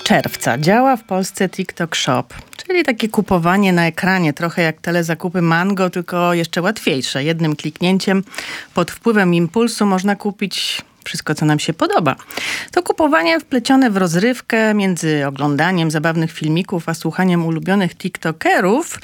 czerwca działa w Polsce TikTok Shop, czyli takie kupowanie na ekranie, trochę jak telezakupy Mango, tylko jeszcze łatwiejsze. Jednym kliknięciem pod wpływem impulsu można kupić wszystko, co nam się podoba. To kupowanie wplecione w rozrywkę między oglądaniem zabawnych filmików, a słuchaniem ulubionych tiktokerów.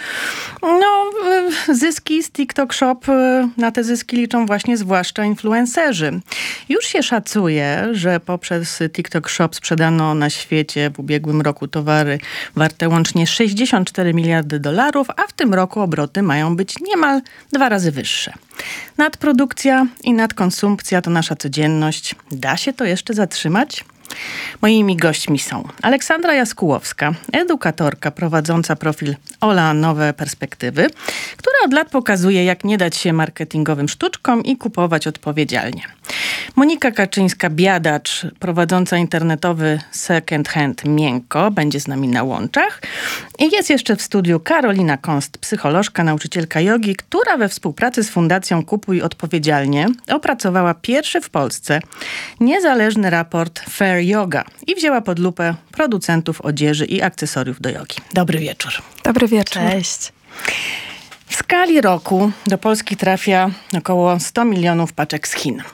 Zyski z TikTok Shop, na te zyski liczą właśnie zwłaszcza influencerzy. Już się szacuje, że poprzez TikTok Shop sprzedano na świecie w ubiegłym roku towary warte łącznie $64 miliardy, a w tym roku obroty mają być niemal 2 razy wyższe. Nadprodukcja i nadkonsumpcja to nasza codzienność. Da się to jeszcze zatrzymać? Moimi gośćmi są Aleksandra Jaskułowska, edukatorka prowadząca profil Ola Nowe Perspektywy, która od lat pokazuje, jak nie dać się marketingowym sztuczkom i kupować odpowiedzialnie. Monika Kaczyńska-Biadacz, prowadząca internetowy Second Hand Miękko, będzie z nami na łączach. I jest jeszcze w studiu Karolina Konst, psycholożka, nauczycielka jogi, która we współpracy z Fundacją Kupuj Odpowiedzialnie opracowała pierwszy w Polsce niezależny raport Fair Yoga i wzięła pod lupę producentów odzieży i akcesoriów do jogi. Dobry wieczór. Dobry wieczór. Cześć. W skali roku do Polski trafia około 100 milionów paczek z Chin.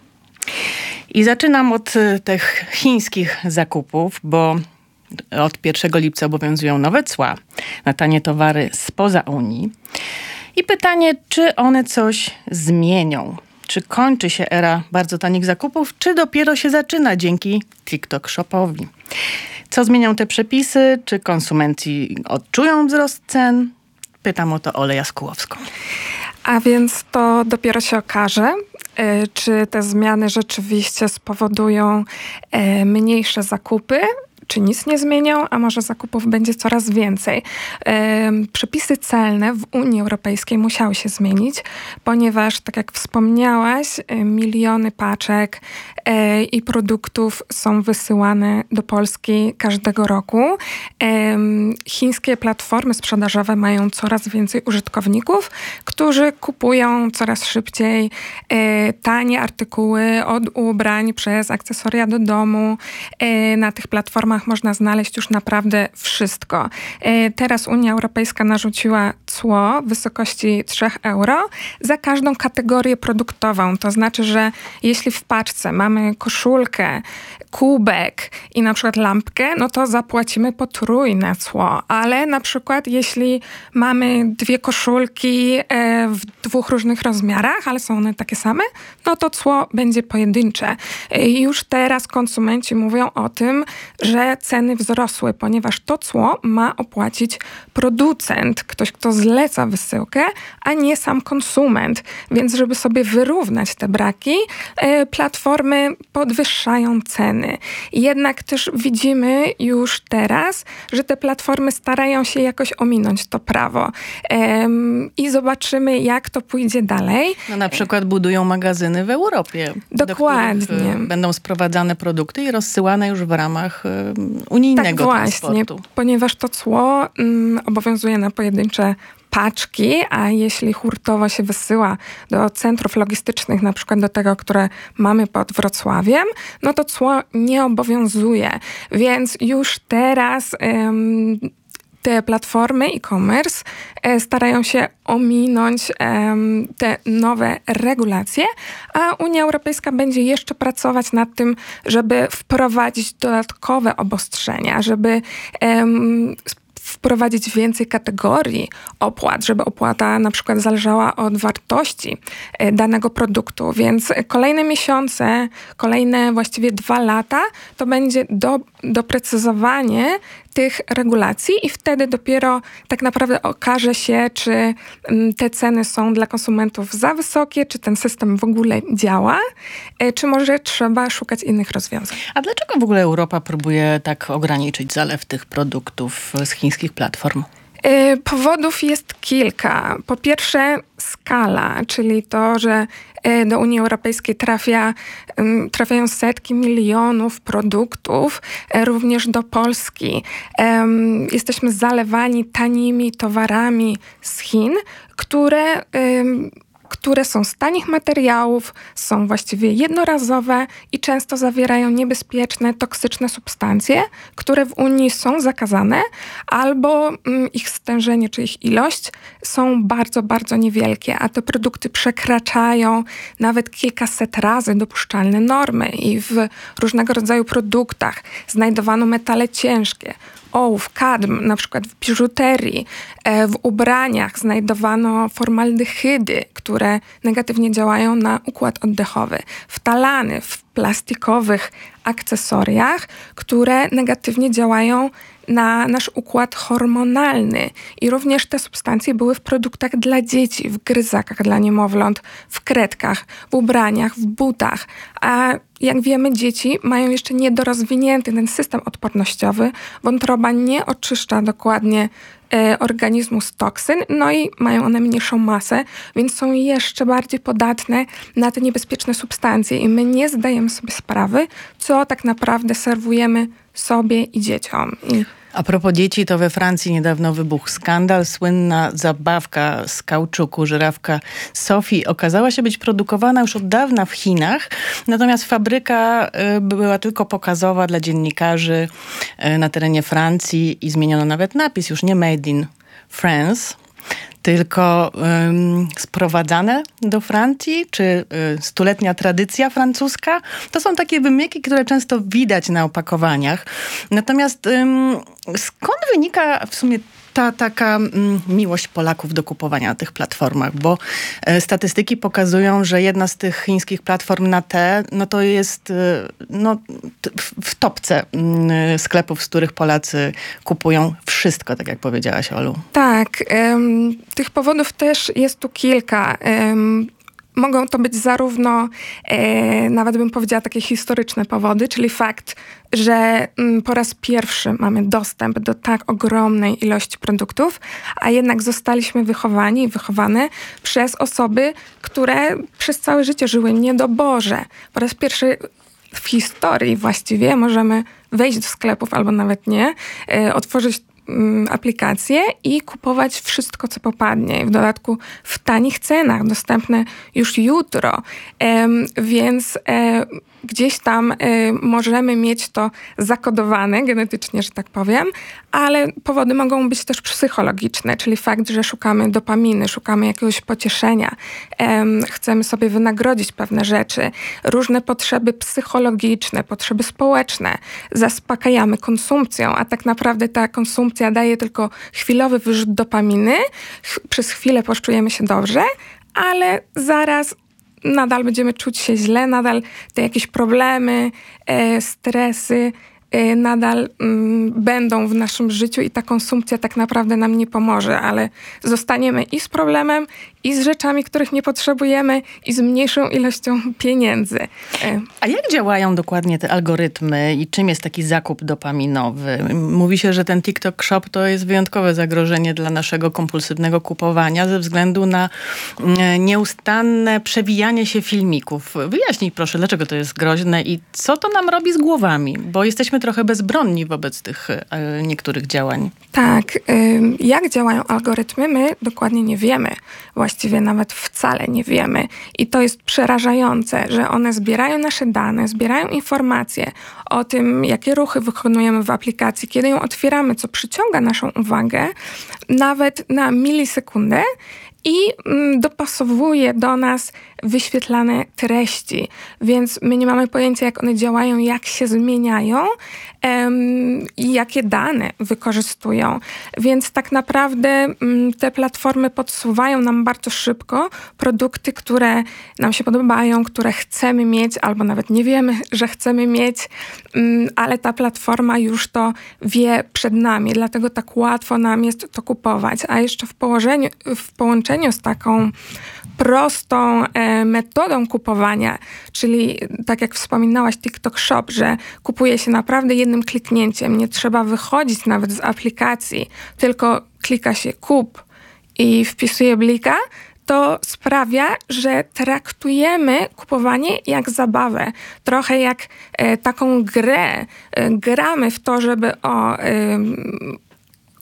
I zaczynam od tych chińskich zakupów, bo od 1 lipca obowiązują nowe cła na tanie towary spoza Unii. I pytanie, czy one coś zmienią? Czy kończy się era bardzo tanich zakupów, czy dopiero się zaczyna dzięki TikTok Shopowi? Co zmienią te przepisy? Czy konsumenci odczują wzrost cen? Pytam o to Olę Jaskułowską. A więc to dopiero się okaże, czy te zmiany rzeczywiście spowodują mniejsze zakupy, czy nic nie zmienią, a może zakupów będzie coraz więcej. Przepisy celne w Unii Europejskiej musiały się zmienić, ponieważ, tak jak wspomniałaś, miliony paczek i produktów są wysyłane do Polski każdego roku. Chińskie platformy sprzedażowe mają coraz więcej użytkowników, którzy kupują coraz szybciej tanie artykuły od ubrań przez akcesoria do domu. Na tych platformach można znaleźć już naprawdę wszystko. Teraz Unia Europejska narzuciła cło w wysokości 3 euro za każdą kategorię produktową. To znaczy, że jeśli w paczce mamy koszulkę, kubek i na przykład lampkę, no to zapłacimy potrójne cło. Ale na przykład jeśli mamy 2 koszulki w 2 różnych rozmiarach, ale są one takie same, no to cło będzie pojedyncze. I już teraz konsumenci mówią o tym, że ceny wzrosły, ponieważ to cło ma opłacić producent, ktoś, kto zleca wysyłkę, a nie sam konsument. Więc żeby sobie wyrównać te braki, platformy podwyższają ceny. Jednak też widzimy już teraz, że te platformy starają się jakoś ominąć to prawo. I zobaczymy, jak to pójdzie dalej. No, na przykład budują magazyny w Europie. Dokładnie. Do których będą sprowadzane produkty i rozsyłane już w ramach unijnego transportu. Właśnie, ponieważ to cło obowiązuje na pojedyncze paczki, a jeśli hurtowo się wysyła do centrów logistycznych, na przykład do tego, które mamy pod Wrocławiem, no to cło nie obowiązuje. Więc już teraz te platformy e-commerce starają się ominąć te nowe regulacje, a Unia Europejska będzie jeszcze pracować nad tym, żeby wprowadzić dodatkowe obostrzenia, żeby wprowadzić więcej kategorii opłat, żeby opłata na przykład zależała od wartości danego produktu. Więc kolejne miesiące, kolejne właściwie 2 lata to będzie doprecyzowanie tych regulacji i wtedy dopiero tak naprawdę okaże się, czy te ceny są dla konsumentów za wysokie, czy ten system w ogóle działa, czy może trzeba szukać innych rozwiązań. A dlaczego w ogóle Europa próbuje tak ograniczyć zalew tych produktów z chińskich platform? Powodów jest kilka. Po pierwsze skala, czyli to, że do Unii Europejskiej trafiają setki milionów produktów, również do Polski. Jesteśmy zalewani tanimi towarami z Chin, które które są z tanich materiałów, są właściwie jednorazowe i często zawierają niebezpieczne, toksyczne substancje, które w Unii są zakazane, albo ich stężenie czy ich ilość są bardzo, bardzo niewielkie, a te produkty przekraczają nawet kilkaset razy dopuszczalne normy i w różnego rodzaju produktach znajdowano metale ciężkie, ołów, kadm, na przykład w biżuterii, w ubraniach znajdowano formaldehydy, które negatywnie działają na układ oddechowy, ftalany w plastikowych akcesoriach, które negatywnie działają na nasz układ hormonalny. I również te substancje były w produktach dla dzieci, w gryzakach dla niemowląt, w kredkach, w ubraniach, w butach. A jak wiemy, dzieci mają jeszcze niedorozwinięty ten system odpornościowy. Wątroba nie oczyszcza dokładnie organizmu z toksyn, no i mają one mniejszą masę, więc są jeszcze bardziej podatne na te niebezpieczne substancje i my nie zdajemy sobie sprawy, co tak naprawdę serwujemy sobie i dzieciom. A propos dzieci, to we Francji niedawno wybuchł skandal. Słynna zabawka z kauczuku, żyrafka Sophie, okazała się być produkowana już od dawna w Chinach. Natomiast fabryka była tylko pokazowa dla dziennikarzy na terenie Francji i zmieniono nawet napis, już nie Made in France, tylko sprowadzane do Francji, czy stuletnia tradycja francuska. To są takie wymyki, które często widać na opakowaniach. Natomiast skąd wynika w sumie ta taka miłość Polaków do kupowania na tych platformach? Bo statystyki pokazują, że jedna z tych chińskich platform na no to jest w topce sklepów, z których Polacy kupują wszystko, tak jak powiedziałaś, Olu. Tak, tych powodów też jest tu kilka. Mogą to być zarówno, nawet bym powiedziała, takie historyczne powody, czyli fakt, że po raz pierwszy mamy dostęp do tak ogromnej ilości produktów, a jednak zostaliśmy wychowani i wychowane przez osoby, które przez całe życie żyły w niedoborze. Po raz pierwszy w historii właściwie możemy wejść do sklepów, albo nawet nie, otworzyć aplikację i kupować wszystko, co popadnie. I w dodatku w tanich cenach, dostępne już jutro. Więc gdzieś tam możemy mieć to zakodowane genetycznie, że tak powiem, ale powody mogą być też psychologiczne, czyli fakt, że szukamy dopaminy, szukamy jakiegoś pocieszenia, chcemy sobie wynagrodzić pewne rzeczy, różne potrzeby psychologiczne, potrzeby społeczne, zaspokajamy konsumpcją, a tak naprawdę ta konsumpcja daje tylko chwilowy wyrzut dopaminy, przez chwilę poczujemy się dobrze, ale zaraz nadal będziemy czuć się źle, nadal te jakieś problemy, stresy nadal będą w naszym życiu i ta konsumpcja tak naprawdę nam nie pomoże, ale zostaniemy i z problemem, i z rzeczami, których nie potrzebujemy, i z mniejszą ilością pieniędzy. A jak działają dokładnie te algorytmy i czym jest taki zakup dopaminowy? Mówi się, że ten TikTok Shop to jest wyjątkowe zagrożenie dla naszego kompulsywnego kupowania ze względu na nieustanne przewijanie się filmików. Wyjaśnij proszę, dlaczego to jest groźne i co to nam robi z głowami? Bo jesteśmy trochę bezbronni wobec tych niektórych działań. Tak. Jak działają algorytmy, my dokładnie nie wiemy. Właściwie nawet wcale nie wiemy. I to jest przerażające, że one zbierają nasze dane, zbierają informacje o tym, jakie ruchy wykonujemy w aplikacji, kiedy ją otwieramy, co przyciąga naszą uwagę, nawet na milisekundę i dopasowuje do nas wyświetlane treści. Więc my nie mamy pojęcia, jak one działają, jak się zmieniają i jakie dane wykorzystują. Więc tak naprawdę te platformy podsuwają nam bardzo szybko produkty, które nam się podobają, które chcemy mieć, albo nawet nie wiemy, że chcemy mieć, ale ta platforma już to wie przed nami, dlatego tak łatwo nam jest to kupować. A jeszcze w połączeniu z taką prostą metodą kupowania, czyli tak jak wspominałaś TikTok Shop, że kupuje się naprawdę jednym kliknięciem, nie trzeba wychodzić nawet z aplikacji, tylko klika się kup i wpisuje blika, to sprawia, że traktujemy kupowanie jak zabawę. Trochę jak taką grę. Gramy w to, żeby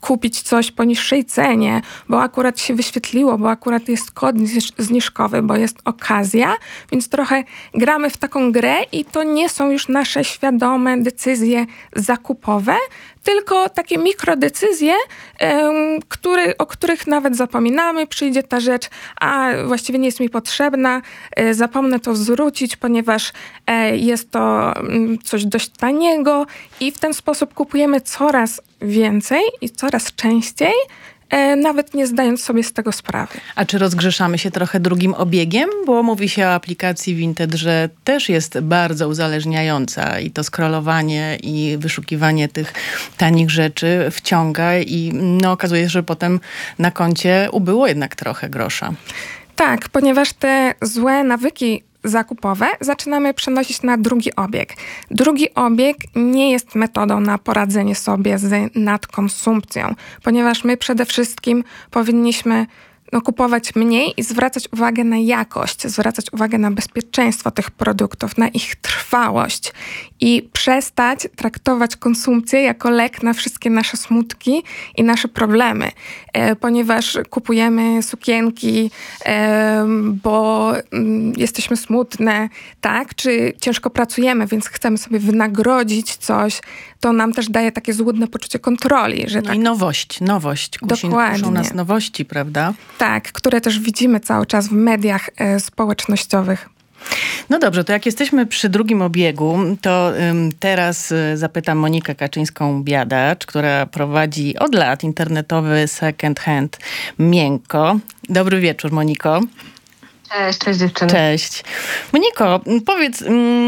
kupić coś po niższej cenie, bo akurat się wyświetliło, bo akurat jest kod zniżkowy, bo jest okazja, więc trochę gramy w taką grę i to nie są już nasze świadome decyzje zakupowe, tylko takie mikrodecyzje, o których nawet zapominamy. Przyjdzie ta rzecz, a właściwie nie jest mi potrzebna, zapomnę to zwrócić, ponieważ jest to coś dość taniego i w ten sposób kupujemy coraz więcej i coraz częściej, nawet nie zdając sobie z tego sprawy. A czy rozgrzeszamy się trochę drugim obiegiem? Bo mówi się o aplikacji Vinted, że też jest bardzo uzależniająca i to scrollowanie i wyszukiwanie tych tanich rzeczy wciąga i okazuje się, że potem na koncie ubyło jednak trochę grosza. Tak, ponieważ te złe nawyki zakupowe zaczynamy przenosić na drugi obieg. Drugi obieg nie jest metodą na poradzenie sobie z nadkonsumpcją, ponieważ my przede wszystkim powinniśmy kupować mniej i zwracać uwagę na jakość, zwracać uwagę na bezpieczeństwo tych produktów, na ich trwałość i przestać traktować konsumpcję jako lek na wszystkie nasze smutki i nasze problemy, ponieważ kupujemy sukienki, bo jesteśmy smutne, tak? Czy ciężko pracujemy, więc chcemy sobie wynagrodzić coś, to nam też daje takie złudne poczucie kontroli. Że I nowość. Kuszą nas nowości, prawda? Tak, które też widzimy cały czas w mediach społecznościowych. No dobrze, to jak jesteśmy przy drugim obiegu, to teraz zapytam Monikę Kaczyńską-Biadacz, która prowadzi od lat internetowy second hand Miękko. Dobry wieczór, Moniko. Cześć dziewczyny. Cześć. Moniko, powiedz...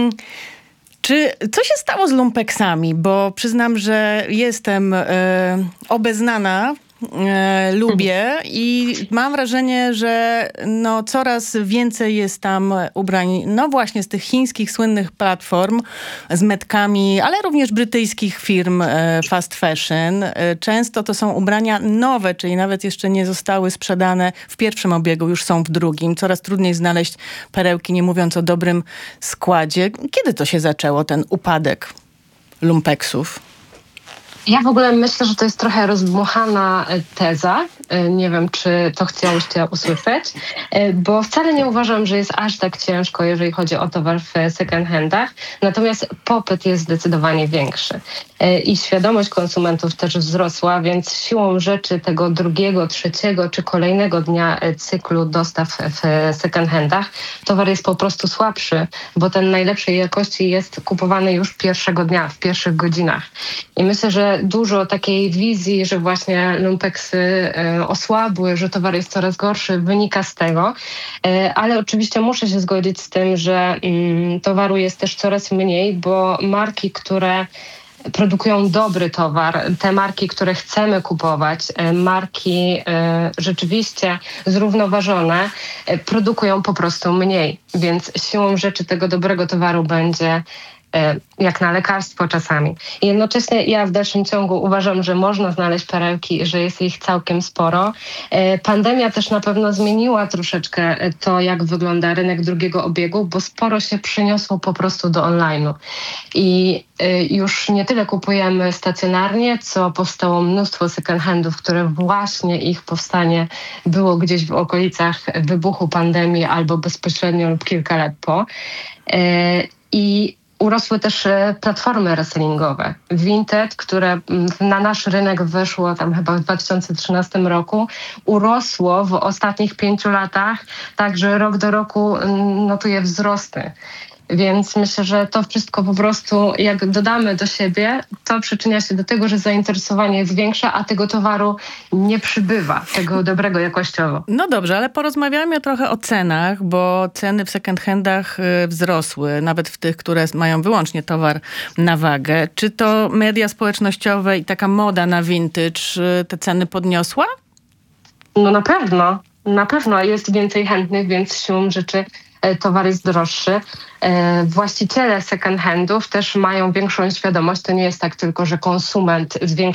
Co się stało z lumpeksami? Bo przyznam, że jestem obeznana, lubię i mam wrażenie, że coraz więcej jest tam ubrań, właśnie z tych chińskich słynnych platform z metkami, ale również brytyjskich firm fast fashion. Często to są ubrania nowe, czyli nawet jeszcze nie zostały sprzedane w pierwszym obiegu, już są w drugim. Coraz trudniej znaleźć perełki, nie mówiąc o dobrym składzie. Kiedy to się zaczęło, ten upadek lumpeksów? Ja w ogóle myślę, że to jest trochę rozdmuchana teza. Nie wiem, czy to chciałyście usłyszeć, bo wcale nie uważam, że jest aż tak ciężko, jeżeli chodzi o towar w second handach. Natomiast popyt jest zdecydowanie większy. I świadomość konsumentów też wzrosła, więc siłą rzeczy tego drugiego, trzeciego czy kolejnego dnia cyklu dostaw w second handach towar jest po prostu słabszy, bo ten najlepszej jakości jest kupowany już pierwszego dnia, w pierwszych godzinach. I myślę, że dużo takiej wizji, że właśnie lumpeksy osłabły, że towar jest coraz gorszy, wynika z tego. Ale oczywiście muszę się zgodzić z tym, że towaru jest też coraz mniej, bo marki, które produkują dobry towar, te marki, które chcemy kupować, marki rzeczywiście zrównoważone, produkują po prostu mniej. Więc siłą rzeczy tego dobrego towaru będzie jak na lekarstwo czasami. I jednocześnie ja w dalszym ciągu uważam, że można znaleźć perełki, że jest ich całkiem sporo. Pandemia też na pewno zmieniła troszeczkę to, jak wygląda rynek drugiego obiegu, bo sporo się przeniosło po prostu do online'u. I już nie tyle kupujemy stacjonarnie, co powstało mnóstwo second handów, które właśnie ich powstanie było gdzieś w okolicach wybuchu pandemii albo bezpośrednio lub kilka lat po. I urosły też platformy resellingowe. Vinted, które na nasz rynek weszło tam chyba w 2013 roku, urosło w ostatnich 5 latach, także rok do roku notuje wzrosty. Więc myślę, że to wszystko po prostu, jak dodamy do siebie, to przyczynia się do tego, że zainteresowanie jest większe, a tego towaru nie przybywa, tego dobrego jakościowo. No dobrze, ale porozmawiajmy trochę o cenach, bo ceny w second handach wzrosły, nawet w tych, które mają wyłącznie towar na wagę. Czy to media społecznościowe i taka moda na vintage te ceny podniosła? No na pewno jest więcej chętnych, więc siłą rzeczy towar jest droższy. Właściciele second handów też mają większą świadomość. To nie jest tak tylko, że konsument zwiększa